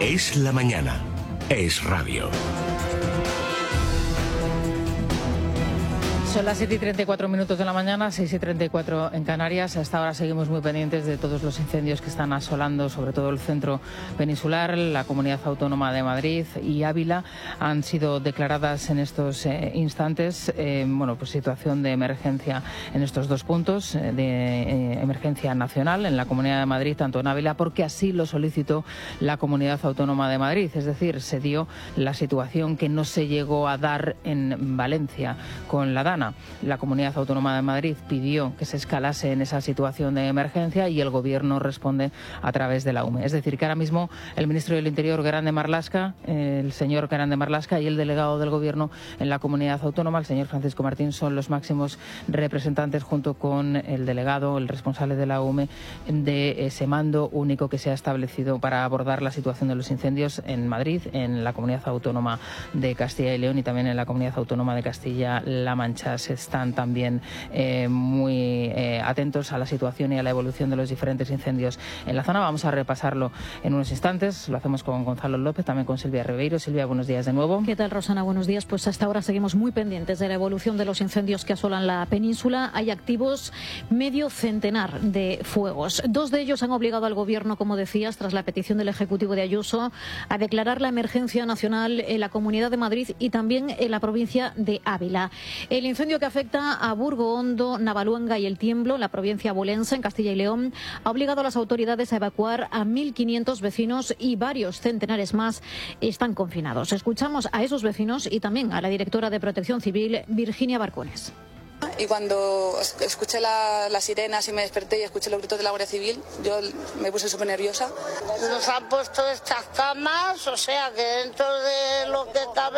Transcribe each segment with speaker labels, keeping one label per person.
Speaker 1: Es la mañana. Es radio.
Speaker 2: Son las 7:34 de la mañana, 6:34 en Canarias. Hasta ahora seguimos muy pendientes de todos los incendios que están asolando, sobre todo el centro peninsular. La Comunidad Autónoma de Madrid y Ávila han sido declaradas en estos instantes, pues situación de emergencia en estos dos puntos, de emergencia nacional en la Comunidad de Madrid, tanto en Ávila, porque así lo solicitó la Comunidad Autónoma de Madrid. Es decir, se dio la situación que no se llegó a dar en Valencia con la DANA. La Comunidad Autónoma de Madrid pidió que se escalase en esa situación de emergencia y el Gobierno responde a través de la UME. Es decir, que ahora mismo el ministro del Interior, Grande Marlaska, el señor Grande Marlaska, y el delegado del Gobierno en la Comunidad Autónoma, el señor Francisco Martín, son los máximos representantes, junto con el delegado, el responsable de la UME, de ese mando único que se ha establecido para abordar la situación de los incendios en Madrid, en la Comunidad Autónoma de Castilla y León y también en la Comunidad Autónoma de Castilla-La Mancha. Se están también muy atentos a la situación y a la evolución de los diferentes incendios en la zona. Vamos a repasarlo en unos instantes. Lo hacemos con Gonzalo López, también con Silvia Ribeiro. Silvia, buenos días de nuevo.
Speaker 3: ¿Qué tal, Rosana? Buenos días. Pues hasta ahora seguimos muy pendientes de la evolución de los incendios que asolan la península. Hay activos medio centenar de fuegos. Dos de ellos han obligado al Gobierno, como decías, tras la petición del Ejecutivo de Ayuso, a declarar la emergencia nacional en la Comunidad de Madrid y también en la provincia de Ávila. El incendio que afecta a Burgo Hondo, Navaluenga y El Tiemblo, en la provincia bolense, en Castilla y León, ha obligado a las autoridades a evacuar a 1.500 vecinos y varios centenares más están confinados. Escuchamos a esos vecinos y también a la directora de Protección Civil, Virginia Barcones.
Speaker 4: Y cuando escuché las sirenas y me desperté y escuché los gritos de la Guardia Civil, yo me puse súper nerviosa.
Speaker 5: Nos han puesto estas camas, o sea que dentro de lo que cabe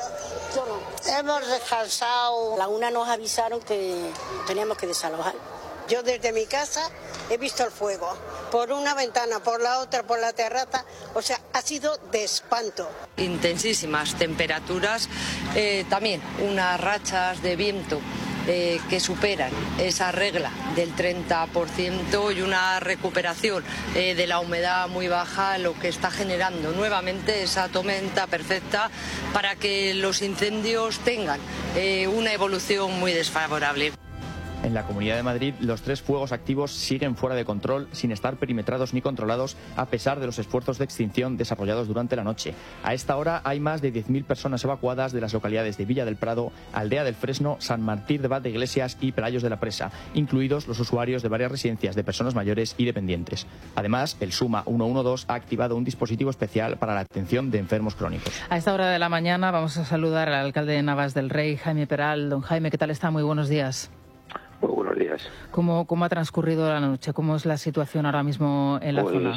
Speaker 5: hemos descansado.
Speaker 6: A la 1 nos avisaron que teníamos que desalojar. Yo desde mi casa he visto el fuego, por una ventana, por la otra, por la terraza, o sea, ha sido de espanto.
Speaker 7: Intensísimas temperaturas, también unas rachas de viento que superan esa regla del 30% y una recuperación de la humedad muy baja, lo que está generando nuevamente esa tormenta perfecta para que los incendios tengan una evolución muy desfavorable.
Speaker 8: En la Comunidad de Madrid, los 3 fuegos activos siguen fuera de control, sin estar perimetrados ni controlados, a pesar de los esfuerzos de extinción desarrollados durante la noche. A esta hora hay más de 10.000 personas evacuadas de las localidades de Villa del Prado, Aldea del Fresno, San Martín de Valdeiglesias y Pelayos de la Presa, incluidos los usuarios de varias residencias de personas mayores y dependientes. Además, el SUMA 112 ha activado un dispositivo especial para la atención de enfermos crónicos.
Speaker 2: A esta hora de la mañana vamos a saludar al alcalde de Navas del Rey, Jaime Peral. Don Jaime, ¿qué tal está? Muy buenos días.
Speaker 9: Muy buenos días.
Speaker 2: ¿Cómo ha transcurrido la noche? ¿Cómo es la situación ahora mismo en la zona?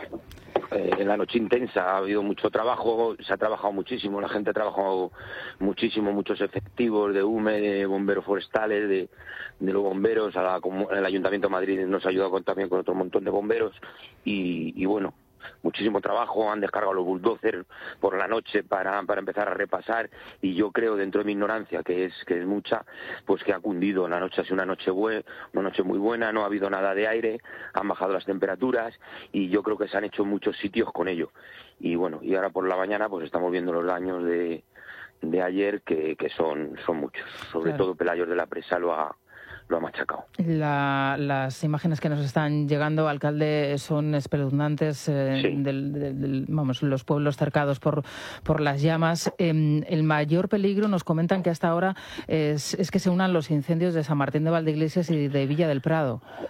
Speaker 9: En la noche intensa ha habido mucho trabajo, se ha trabajado muchísimo, la gente ha trabajado muchísimo, muchos efectivos de UME, de bomberos forestales, de los bomberos, el Ayuntamiento de Madrid nos ha ayudado también con otro montón de bomberos y bueno, muchísimo trabajo, han descargado los bulldozers por la noche para empezar a repasar y yo creo, dentro de mi ignorancia, que es mucha, pues que ha cundido. La noche ha sido una noche muy buena, no ha habido nada de aire, han bajado las temperaturas y yo creo que se han hecho muchos sitios con ello. Y bueno, y ahora por la mañana pues estamos viendo los daños de ayer que son muchos, sobre todo Pelayos de la Presa lo ha machacado.
Speaker 2: Las imágenes que nos están llegando, alcalde, son espeluznantes. Sí. Los pueblos cercados por las llamas. El mayor peligro, nos comentan que hasta ahora es que se unan los incendios de San Martín de Valdeiglesias y de Villa del Prado.